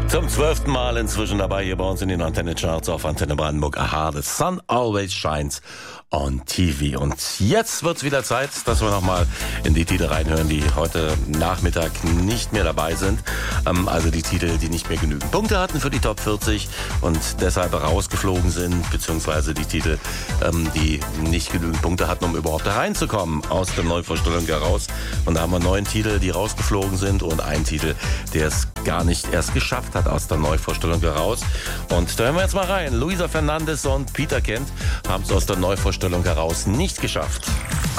Zum 12. Mal inzwischen dabei hier bei uns in den Antenne-Charts auf Antenne Brandenburg. Aha, the sun always shines on TV. Und jetzt wird's wieder Zeit, dass wir nochmal in die Titel reinhören, die heute Nachmittag nicht mehr dabei sind. Also die Titel, die nicht mehr genügend Punkte hatten für die Top 40 und deshalb rausgeflogen sind, beziehungsweise die Titel, die nicht genügend Punkte hatten, um überhaupt da reinzukommen aus der Neuvorstellung heraus. Und da haben wir 9 Titel, die rausgeflogen sind und einen Titel, der es gar nicht erst geschafft hat aus der Neuvorstellung heraus. Und da hören wir jetzt mal rein. Luisa Fernandes und Peter Kent haben es aus der Neuvorstellung heraus nicht geschafft.